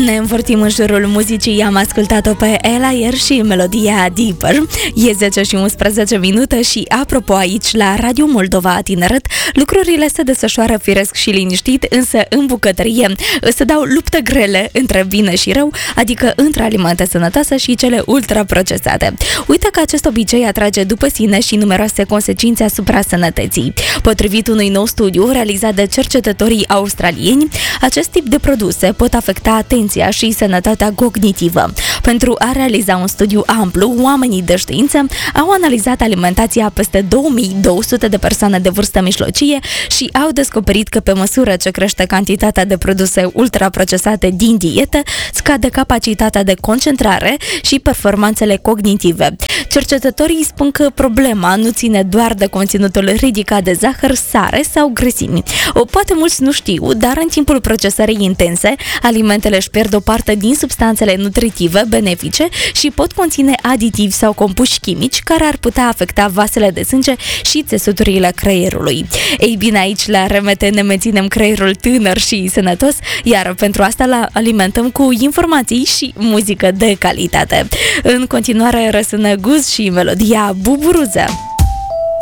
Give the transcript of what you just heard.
Ne învârtim în jurul muzicii, am ascultat-o pe Elayer și melodia Deeper. E 10 și 11 minute și apropo aici la Radio Moldova Tineret, lucrurile se desfășoară firesc și liniștit, însă în bucătărie se dau lupte grele între bine și rău, adică între alimente sănătoase și cele ultraprocesate. Uite că acest obicei atrage după sine și numeroase consecințe asupra sănătății. Potrivit unui nou studiu realizat de cercetătorii australieni, acest tip de produse pot afecta atenția și sănătatea cognitivă. Pentru a realiza un studiu amplu, oamenii de știință au analizat alimentația peste 2200 de persoane de vârstă mijlocie și au descoperit că pe măsură ce crește cantitatea de produse ultraprocesate din dietă, scade capacitatea de concentrare și performanțele cognitive. Cercetătorii spun că problema nu ține doar de conținutul ridicat de zahăr, sare sau grăsimi. Poate mulți nu știu, dar în timpul procesării intense, alimentele își pierd o parte din substanțele nutritive benefice și pot conține aditivi sau compuși chimici care ar putea afecta vasele de sânge și țesuturile creierului. Ei bine, aici la RMT ne menținem creierul tânăr și sănătos, iar pentru asta la alimentăm cu informații și muzică de calitate. În continuare răsună Guz și melodia Buburuza.